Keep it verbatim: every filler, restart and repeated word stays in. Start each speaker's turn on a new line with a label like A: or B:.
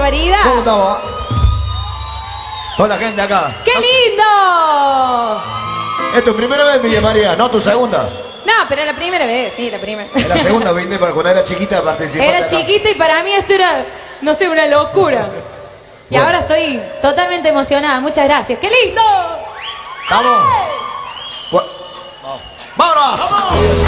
A: barbaridad!
B: ¿Cómo estamos? Toda la gente acá.
A: ¡Qué lindo!
B: ¿Es tu primera vez, Villa María? ¿No tu segunda?
A: No, pero la primera vez, sí, la primera.
B: Es la segunda, viste, para cuando era chiquita participar.
A: Era chiquita y para mí esto era, no sé, una locura. Y
B: Bueno.
A: ahora estoy totalmente emocionada. Muchas gracias. ¡Qué lindo!
B: ¿Estamos? Bueno, vámonos.